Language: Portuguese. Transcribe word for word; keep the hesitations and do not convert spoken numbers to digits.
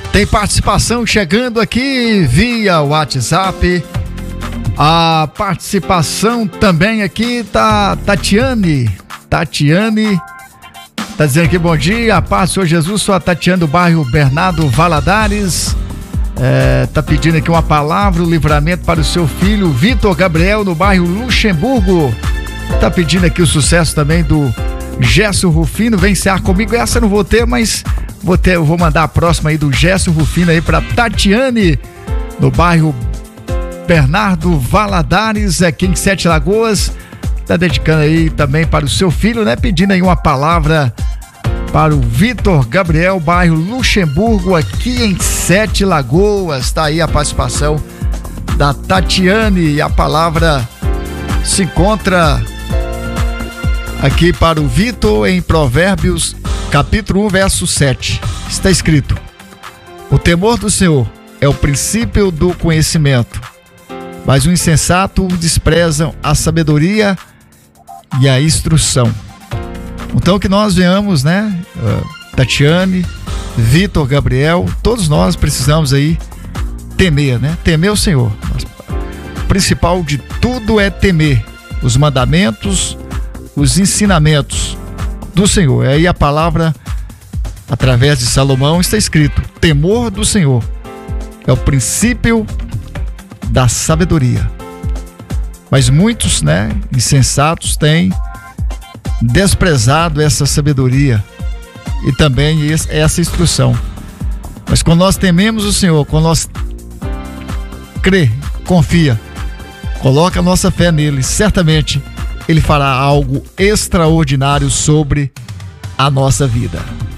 Tem participação chegando aqui via WhatsApp. A participação também aqui tá Tatiane. Tatiane tá dizendo aqui, bom dia, a paz do Senhor Jesus, sou a Tatiane do bairro Bernardo Valadares. É, tá pedindo aqui uma palavra, o livramento para o seu filho Vitor Gabriel no bairro Luxemburgo. Tá pedindo aqui o sucesso também do Gerson Rufino, vem encerrar comigo. Essa eu não vou ter, mas vou ter, eu vou mandar a próxima aí do Gerson Rufino aí pra Tatiane no bairro Bernardo Valadares, aqui em Sete Lagoas. Tá dedicando aí também para o seu filho, né? Pedindo aí uma palavra para o Vitor Gabriel, bairro Luxemburgo, aqui em Sete Lagoas. Tá aí a participação da Tatiane e a palavra se encontra aqui para o Vitor em Provérbios, capítulo um, verso sete. Está escrito: o temor do Senhor é o princípio do conhecimento, mas o insensato desprezam a sabedoria e a instrução. Então que nós venhamos, né, Tatiane, Vitor Gabriel, todos nós precisamos aí temer, né? Temer o Senhor. O principal de tudo é temer os mandamentos, os ensinamentos do Senhor. Aí a palavra, através de Salomão, está escrito: temor do Senhor é o princípio da sabedoria. Mas muitos, né, insensatos têm desprezado essa sabedoria e também essa instrução. Mas quando nós tememos o Senhor, quando nós crê, confia, coloca a nossa fé nele, certamente Ele fará algo extraordinário sobre a nossa vida.